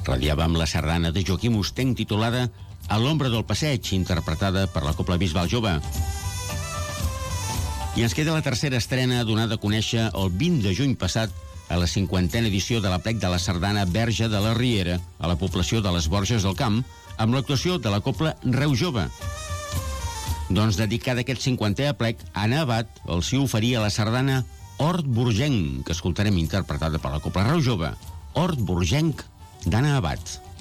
Radiàvem la sardana de Joaquim Ostenc titulada A l'ombra del passeig, interpretada per la Cobla Bisbal Jove. I ens queda la tercera estrena donada a conèixer el 20 de juny passat a la 50a edició de l'Aplec de la Sardana Verge de la Riera a la població de les Borges del Camp amb l'actuació de la Cobla Reu Jove. Doncs dedicada a aquest 50è aplec, Anna Abad els hi oferia la sardana Hort Burgenc, que escoltarem interpretada per la Cobla Reu Jove. Hort Burgenc d'Anna Abad.